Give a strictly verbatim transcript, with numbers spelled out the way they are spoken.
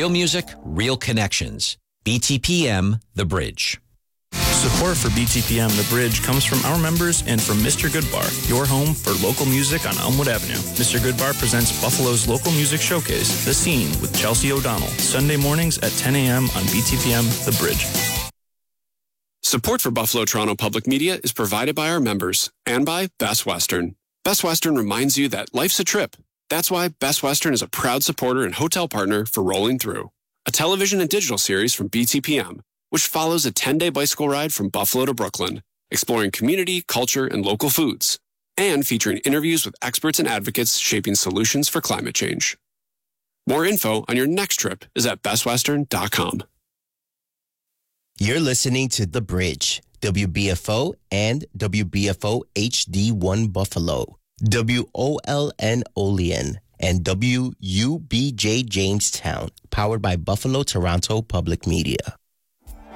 Real music, real connections. B T P M, The Bridge. Support for B T P M The Bridge comes from our members and from Mister Goodbar, your home for local music on Elmwood Avenue. Mister Goodbar presents Buffalo's local music showcase, The Scene, with Chelsea O'Donnell, Sunday mornings at ten a.m. on B T P M The Bridge. Support for Buffalo Toronto Public Media is provided by our members and by Best Western. Best Western reminds you that life's a trip. That's why Best Western is a proud supporter and hotel partner for Rolling Through, a television and digital series from B T P M, which follows a ten-day bicycle ride from Buffalo to Brooklyn, exploring community, culture, and local foods, and featuring interviews with experts and advocates shaping solutions for climate change. More info on your next trip is at best western dot com. You're listening to The Bridge, W B F O and W B F O H D one Buffalo, W O L N Olean, and W U B J Jamestown, powered by Buffalo Toronto Public Media.